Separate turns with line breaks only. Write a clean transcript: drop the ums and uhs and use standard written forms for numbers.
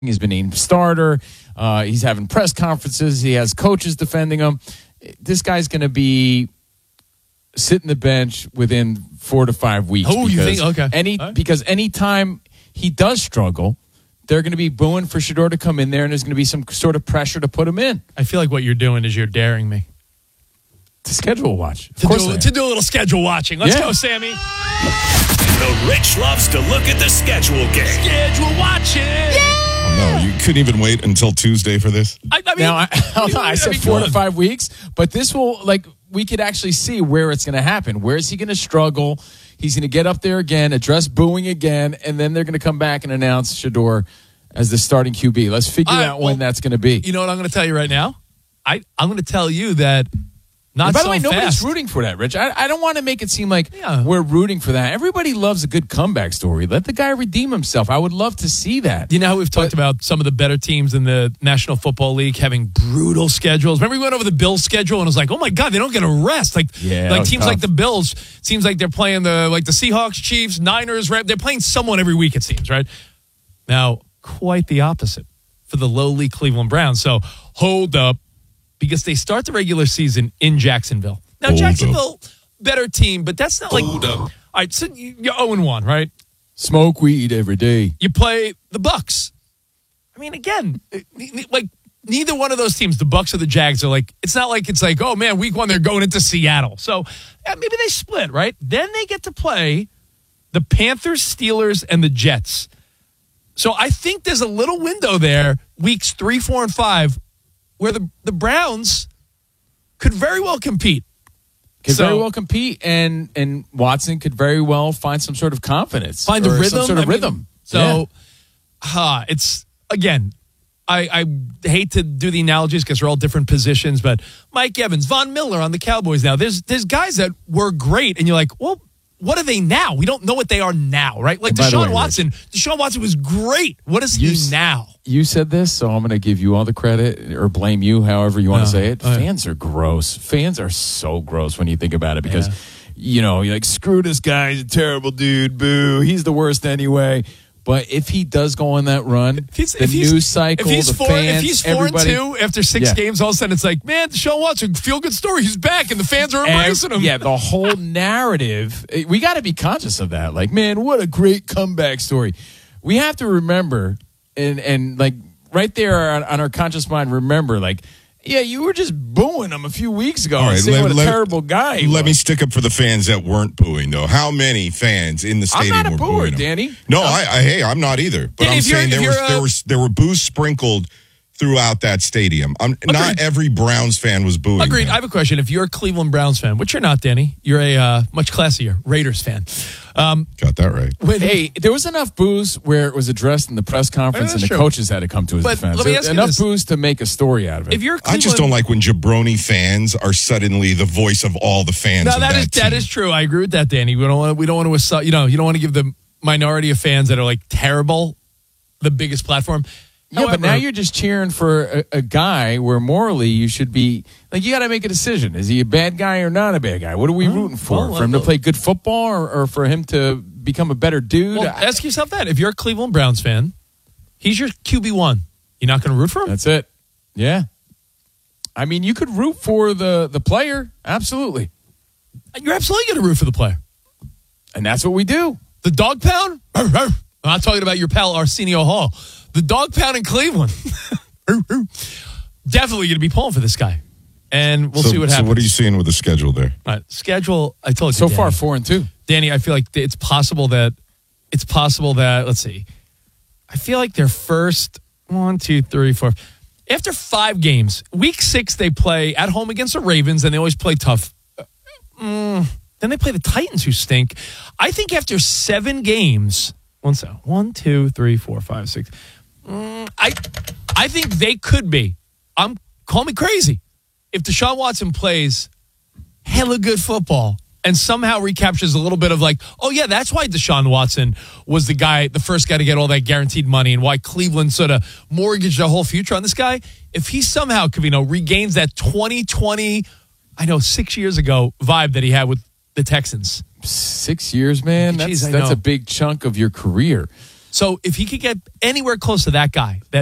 He's been named starter. He's having press conferences. He has coaches defending him. This guy's going to be sitting the bench within 4 to 5 weeks.
Oh, you think? Okay.
Because anytime he does struggle, they're going to be booing for Shedeur to come in there, and there's going to be some sort of pressure to put him in.
I feel like what you're doing is you're daring me.
To schedule watch.
To do a little schedule watching. Let's go, Sammy.
The Rich loves to look at the schedule game.
Schedule watching. Yeah.
No, you couldn't even wait until Tuesday for this?
I said 4 to 5 weeks, but this will, we could actually see where it's going to happen. Where is he going to struggle? He's going to get up there again, address booing again, and then they're going to come back and announce Shedeur as the starting QB. Let's figure out when that's going to be.
You know what I'm going to tell you right now? I'm going to tell you that not so fast.
By the way, nobody's rooting for that, Rich. I don't want to make it seem like we're rooting for that. Everybody loves a good comeback story. Let the guy redeem himself. I would love to see that.
You know how we've talked about some of the better teams in the National Football League having brutal schedules? Remember we went over the Bills' schedule and it was like, oh my God, they don't get a rest. Teams
tough.
like the Bills, seems like they're playing the Seahawks, Chiefs, Niners, they're playing someone every week, it seems, right? Now, quite the opposite for the lowly Cleveland Browns. So hold up, because they start the regular season in Jacksonville. Now, Jacksonville, better team, but that's not all right, so you're 0-1, right?
Smoke weed every day.
You play the Bucs. I mean, again, neither one of those teams, the Bucs or the Jags, are it's not like it's oh man, week 1 they're going into Seattle. So maybe they split, right? Then they get to play the Panthers, Steelers, and the Jets. So I think there's a little window there, weeks 3, 4, and 5, where the Browns could very well compete.
And Watson could very well find some sort of confidence.
Find a rhythm.
Some sort of rhythm.
It's, again, I hate to do the analogies because they're all different positions, but Mike Evans, Von Miller on the Cowboys now. There's guys that were great, and you're like, well, what are they now? We don't know what they are now, right? Deshaun Watson. Deshaun Watson was great. What is he now? You
said this, so I'm going to give you all the credit or blame you, however you want to say it. Fans are gross. Fans are so gross when you think about it because, you're like, screw this guy. He's a terrible dude. Boo. He's the worst anyway. But if he does go on that run, the news cycle, the fans,
if he's 4-2 after 6 games, all of a sudden it's like, man, Deshaun Watson, feel good story. He's back, and the fans are embracing him.
Yeah, the whole narrative. We got to be conscious of that. Man, what a great comeback story. We have to remember, and right there on our conscious mind, remember, you were just booing him a few weeks ago. Right, saying what a terrible guy he was.
Let me stick up for the fans that weren't booing, though. How many fans in the stadium were booing him? I'm not a booer,
Danny.
No, I'm not either. But Danny, I'm saying there were boos sprinkled throughout that stadium. Not every Browns fan was booing
Agreed.
him.
I have a question. If you're a Cleveland Browns fan, which you're not, Danny, you're a much classier Raiders fan.
Got that right.
There was enough boos where it was addressed in the press conference and the coaches had to come to his defense.
Let me ask
enough boos to make a story out of it.
If you're
I just don't like when jabroni fans are suddenly the voice of all the fans.
No, that is true. I agree with that, Danny. We don't want to you don't want to give the minority of fans that are terrible the biggest platform.
However, but now you're just cheering for a guy where morally you should be you got to make a decision. Is he a bad guy or not a bad guy? What are we rooting for? For him to play good football or for him to become a better dude?
Well, ask yourself that. If you're a Cleveland Browns fan, he's your QB1. You're not going to root for him?
That's it. Yeah. I mean, you could root for the player. Absolutely.
You're absolutely going to root for the player.
And that's what we do.
The dog pound? I'm not talking about your pal Arsenio Hall. The dog pound in Cleveland. Definitely going to be pulling for this guy. And we'll see what happens.
So what are you seeing with the schedule there?
All right, schedule, I told you,
so far 4-2.
Danny, I feel like it's possible that, let's see. I feel like their first 1, 2, 3, 4. After 5 games, week 6 they play at home against the Ravens, and they always play tough. Then they play the Titans, who stink. I think after 7 games, 1, 2, 3, 4, 5, 6. I think they could be. Call me crazy. If Deshaun Watson plays hella good football and somehow recaptures a little bit of that's why Deshaun Watson was the first guy to get all that guaranteed money and why Cleveland sort of mortgaged their whole future on this guy. If he somehow, regains that 2020, 6 years ago vibe that he had with the Texans.
6 years, man. That's a big chunk of your career.
So if he could get anywhere close to that guy, that